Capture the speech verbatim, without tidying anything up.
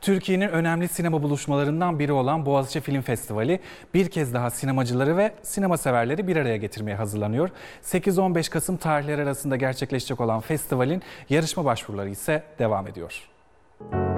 Türkiye'nin önemli sinema buluşmalarından biri olan Boğaziçi Film Festivali bir kez daha sinemacıları ve sinema severleri bir araya getirmeye hazırlanıyor. sekiz on beş Kasım tarihleri arasında gerçekleşecek olan festivalin yarışma başvuruları ise devam ediyor.